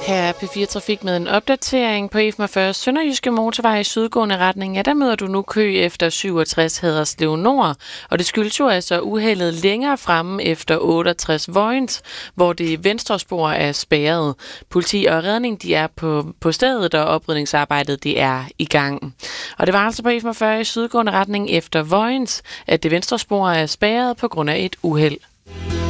Her er P4 Trafik med en opdatering på E45 Sønderjyske Motorvej i sydgående retning. Ja, der møder du nu kø efter 67 Haderslev Nord, og det skyldes jo altså uheldet længere fremme efter 68 Vojens, hvor det venstre spor er spærret. Politi og redning de er på stedet, og oprydningsarbejdet det er i gang. Og det var altså på E45 i sydgående retning efter Vojens, at det venstre spor er spærret på grund af et uheld.